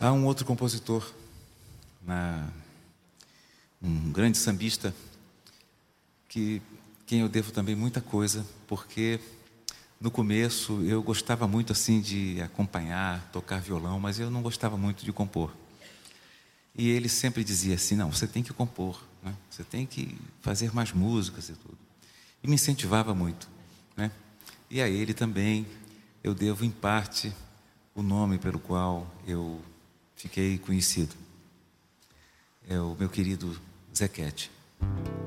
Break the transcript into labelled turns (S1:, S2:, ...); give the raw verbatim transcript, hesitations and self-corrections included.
S1: Há um outro compositor, na, um grande sambista, que quem eu devo também muita coisa, porque no começo eu gostava muito assim de acompanhar, tocar violão, mas eu não gostava muito de compor. E ele sempre dizia assim, não, você tem que compor, né? Você tem que fazer mais músicas e tudo. E me incentivava muito, né? E a ele também eu devo, em parte, o nome pelo qual eu fiquei conhecido. É o meu querido Zequete.